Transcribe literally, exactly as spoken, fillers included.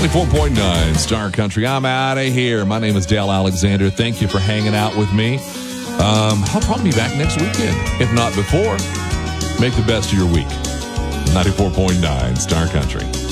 ninety-four point nine Star Country. I'm out of here. My name is Dale Alexander. Thank you for hanging out with me. Um, I'll probably be back next weekend, if not before. Make the best of your week. ninety-four point nine Star Country.